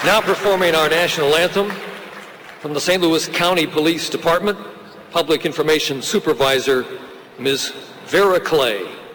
Now performing our national anthem from the St. Louis County Police Department, Public Information Supervisor, Ms. Vera Clay.